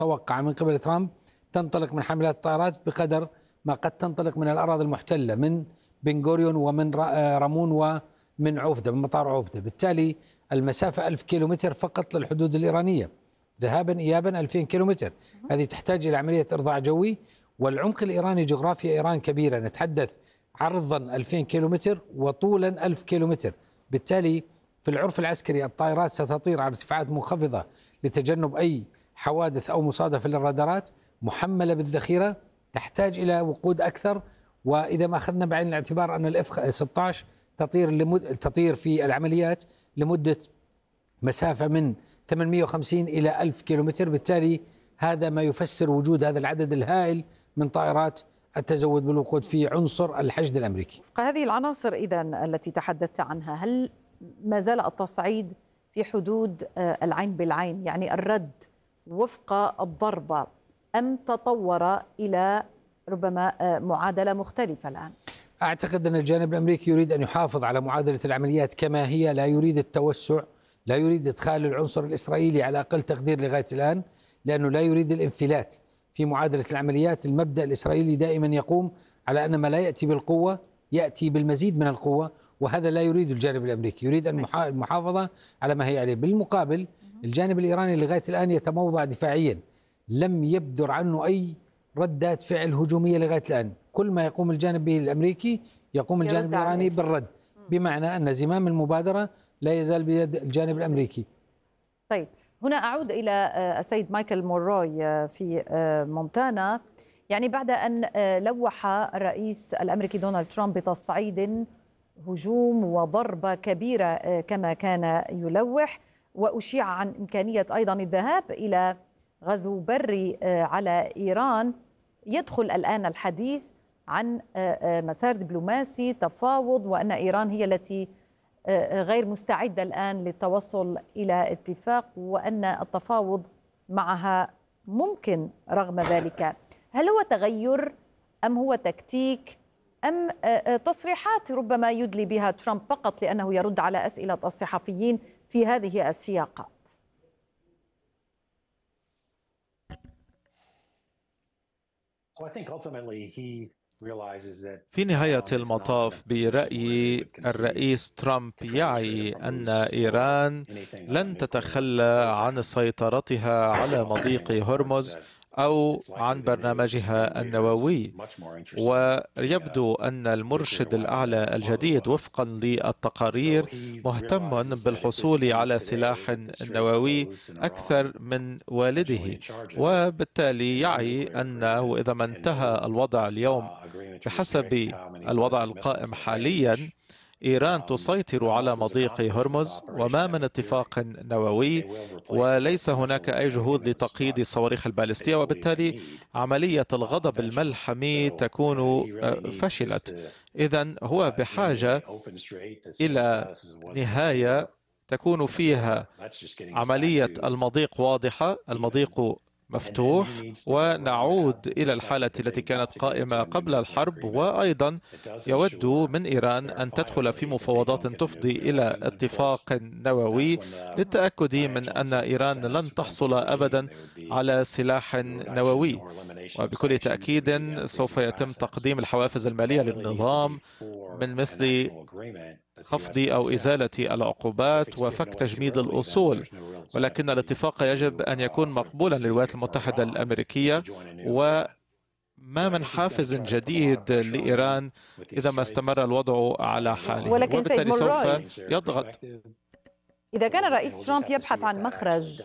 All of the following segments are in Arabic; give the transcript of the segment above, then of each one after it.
توقع من قبل ترامب تنطلق من حاملات الطائرات بقدر ما قد تنطلق من الأراضي المحتلة من بن غوريون ومن رامون ومن عوفدة، من مطار عوفدة. بالتالي المسافة 1000 كيلومتر فقط للحدود الإيرانية، ذهابا إيابا 2000 كيلومتر. هذه تحتاج إلى عملية إرضاع جوي، والعمق الإيراني، جغرافيا إيران كبيرة، نتحدث عرضا 2000 كيلومتر وطولا 1000 كيلومتر. بالتالي في العرف العسكري الطائرات ستطير على ارتفاعات منخفضة لتجنب أي حوادث أو مصادفة للرادارات، محملة بالذخيرة، تحتاج إلى وقود أكثر. وإذا ما أخذنا بعين الاعتبار أن الاف 16 تطير في العمليات لمدة مسافة من 850 إلى 1000 كيلومتر، بالتالي هذا ما يفسر وجود هذا العدد الهائل من طائرات التزود بالوقود في عنصر الحشد الأمريكي. وفق هذه العناصر إذن التي تحدثت عنها، هل ما زال التصعيد في حدود العين بالعين، يعني الرد وفق الضربة، أم تطور إلى ربما معادلة مختلفة الآن؟ أعتقد أن الجانب الأمريكي يريد أن يحافظ على معادلة العمليات كما هي، لا يريد التوسع، لا يريد إدخال العنصر الإسرائيلي على أقل تقدير لغاية الآن، لأنه لا يريد الانفلات في معادلة العمليات. المبدأ الإسرائيلي دائما يقوم على أن ما لا يأتي بالقوة يأتي بالمزيد من القوة، وهذا لا يريد الجانب الأمريكي، يريد المحافظة على ما هي عليه. بالمقابل الجانب الإيراني لغاية الآن يتموضع دفاعيا، لم يبدر عنه أي ردات فعل هجومية لغاية الآن. كل ما يقوم الجانب به الأمريكي يقوم الجانب الإيراني بالرد، بمعنى أن زمام المبادرة لا يزال بيد الجانب الأمريكي. طيب، هنا أعود إلى السيد مايكل مونروي في مونتانا. يعني بعد أن لوح الرئيس الأمريكي دونالد ترامب بتصعيد هجوم وضربة كبيرة كما كان يلوح، وأشيع عن إمكانية أيضا الذهاب إلى غزو بري على إيران، يدخل الآن الحديث عن مسار دبلوماسي تفاوض، وأن إيران هي التي غير مستعدة الآن للتوصل إلى اتفاق، وأن التفاوض معها ممكن رغم ذلك. هل هو تغير أم هو تكتيك أم تصريحات ربما يدلي بها ترامب فقط لأنه يرد على أسئلة الصحفيين في هذه السياقات؟ في نهاية المطاف برأيي الرئيس ترامب يعي أن إيران لن تتخلى عن سيطرتها على مضيق هرمز أو عن برنامجها النووي، ويبدو أن المرشد الأعلى الجديد وفقا للتقارير مهتم بالحصول على سلاح نووي أكثر من والده، وبالتالي يعي أنه إذا ما انتهى الوضع اليوم بحسب الوضع القائم حاليا إيران تسيطر على مضيق هرمز وما من اتفاق نووي، وليس هناك أي جهود لتقييد الصواريخ البالستية، وبالتالي عملية الغضب الملحمي تكون فشلت. إذن هو بحاجة إلى نهاية تكون فيها عملية المضيق واضحة، المضيق مفتوح، ونعود إلى الحالة التي كانت قائمة قبل الحرب. وأيضا يود من إيران أن تدخل في مفاوضات تفضي إلى اتفاق نووي للتأكد من أن إيران لن تحصل أبدا على سلاح نووي. وبكل تأكيد سوف يتم تقديم الحوافز المالية للنظام من مثل خفض أو إزالة العقوبات وفك تجميد الأصول، ولكن الاتفاق يجب أن يكون مقبولا للولايات المتحدة الأمريكية، وما من حافز جديد لإيران إذا ما استمر الوضع على حاله، ولكن سيد وبالتالي سوف مونروي، يضغط. إذا كان الرئيس ترامب يبحث عن مخرج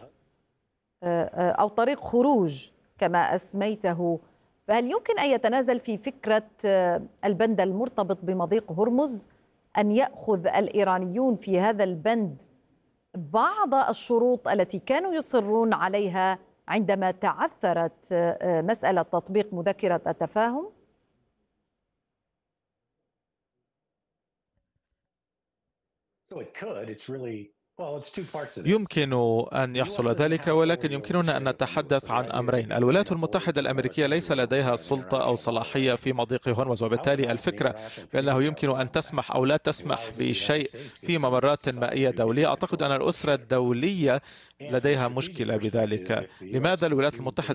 أو طريق خروج كما أسميته، فهل يمكن أن يتنازل في فكرة البند المرتبط بمضيق هرمز، أن يأخذ الإيرانيون في هذا البند بعض الشروط التي كانوا يصرون عليها عندما تعثرت مسألة تطبيق مذكرة التفاهم؟ يمكن أن يحصل ذلك، ولكن يمكننا أن نتحدث عن أمرين. الولايات المتحدة الأمريكية ليس لديها سلطة أو صلاحية في مضيق هرمز، وبالتالي الفكرة بأنه يمكن أن تسمح أو لا تسمح بشيء في ممرات مائية دولية، أعتقد أن الأسرة الدولية لديها مشكلة بذلك. لماذا الولايات المتحدة